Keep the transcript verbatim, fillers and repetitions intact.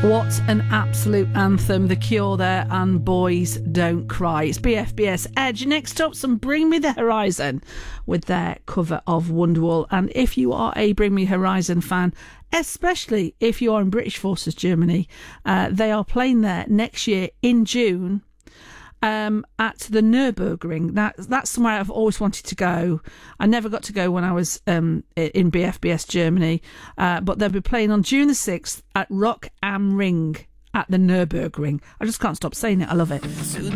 What an absolute anthem. The Cure there and Boys Don't Cry. It's B F B S Edge. Next up, some Bring Me the Horizon with their cover of Wonderwall. And if you are a Bring Me Horizon fan, especially if you are in British Forces Germany, uh, they are playing there next year in June. Um, at the Nürburgring. Now, that's somewhere I've always wanted to go. I never got to go when I was um, in B F B S Germany, uh, but they'll be playing on June the sixth at Rock am Ring at the Nürburgring. I just can't stop saying it. I love it.